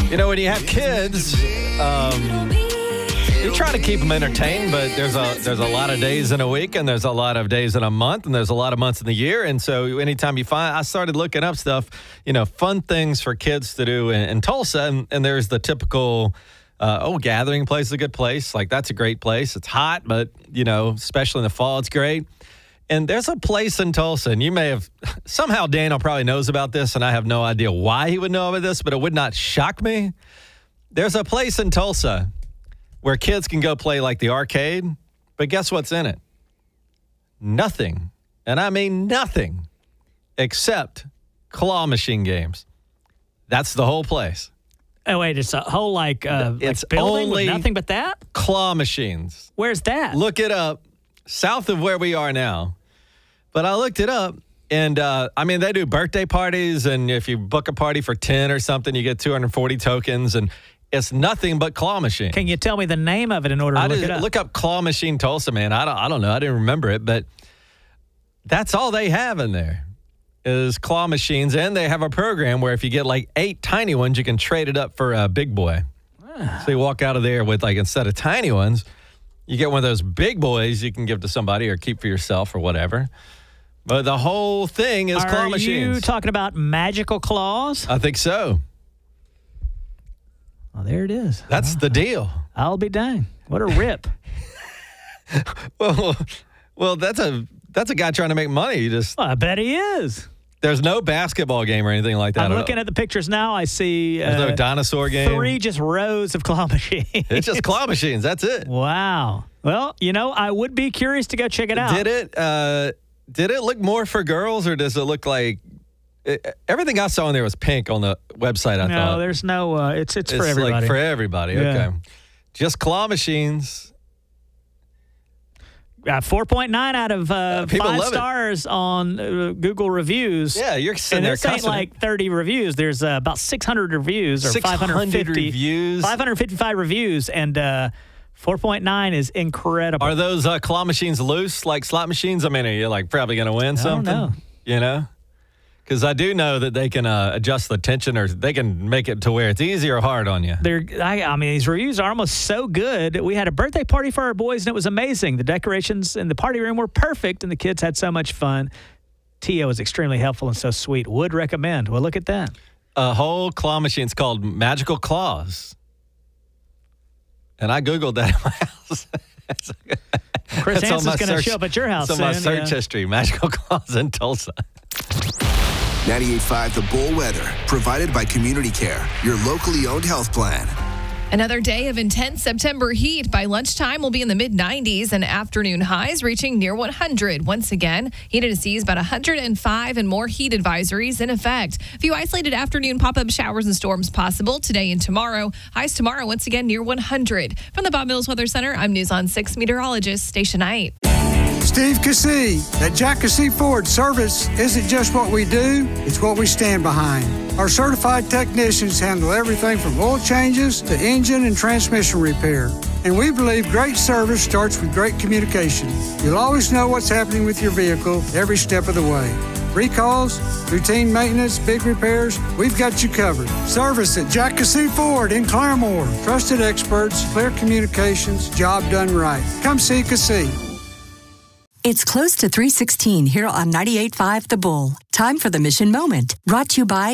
You know, when you have kids, you're trying to keep them entertained, but there's a lot of days in a week, and there's a lot of days in a month, and there's a lot of months in the year. And so anytime I started looking up stuff, fun things for kids to do in Tulsa, and there's the typical, Gathering Place is a good place. Like, that's a great place. It's hot, but, especially in the fall, it's great. And there's a place in Tulsa, and you may have, somehow Daniel probably knows about this, and I have no idea why he would know about this, but it would not shock me. There's a place in Tulsa where kids can go play like the arcade, but guess what's in it? Nothing. And I mean nothing except claw machine games. That's the whole place. Oh, wait, it's a whole it's building only with nothing but that? Claw machines. Where's that? Look it up. South of where we are now. But I looked it up, and they do birthday parties, and if you book a party for 10 or something, you get 240 tokens, and it's nothing but claw machine. Can you tell me the name of it in order to look it up? Look up Claw Machine Tulsa, man. I don't know. I didn't remember it, but that's all they have in there is claw machines, and they have a program where if you get like 8 tiny ones, you can trade it up for a big boy. So you walk out of there with, instead of tiny ones, you get one of those big boys you can give to somebody or keep for yourself or whatever. But the whole thing is claw machines. Are you talking about magical claws? I think so. Well, there it is. That's the deal. I'll be dang. What a rip. Well, that's a guy trying to make money. I bet he is. There's no basketball game or anything like that. I'm looking at the pictures now. I see there's no dinosaur game. 3 just rows of claw machines. It's just claw machines. That's it. Wow. Well, I would be curious to go check it out. Did it look more for girls, or does it look like everything I saw in there was pink on the website? I thought. No, there's no. It's for everybody. Like for everybody. Yeah. Okay. Just claw machines. 4.9 out of 5 stars on Google reviews. Yeah, you're sitting there. This ain't like 30 reviews. There's about 600 reviews or 550 reviews. 555 reviews, and 4.9 is incredible. Are those claw machines loose like slot machines? I mean, are you probably going to win something? I don't know. Because I do know that they can adjust the tension, or they can make it to where it's easy or hard on you. These reviews are almost so good. We had a birthday party for our boys, and it was amazing. The decorations in the party room were perfect, and the kids had so much fun. Tia was extremely helpful and so sweet. Would recommend. Well, look at that. A whole claw machine. It's called Magical Claws. And I Googled that in my house. Chris Hansen's going to show up at your house soon. It's on my search history. Magical Claws in Tulsa. 98.5 The Bull Weather, provided by Community Care, your locally owned health plan. Another day of intense September heat. By lunchtime, we'll be in the mid-90s and afternoon highs reaching near 100. Once again, heat to seas about 105 and more heat advisories in effect. A few isolated afternoon pop-up showers and storms possible today and tomorrow. Highs tomorrow, once again, near 100. From the Bob Mills Weather Center, I'm News on 6 meteorologist Stacia Knight. Steve Cassey. At Jack Cassey Ford, service isn't just what we do, it's what we stand behind. Our certified technicians handle everything from oil changes to engine and transmission repair. And we believe great service starts with great communication. You'll always know what's happening with your vehicle every step of the way. Recalls, routine maintenance, big repairs, we've got you covered. Service at Jack Cassey Ford in Claremore. Trusted experts, clear communications, job done right. Come see Cassey. It's close to 3:16 here on 98.5 The Bull. Time for the Mission Moment. Brought to you by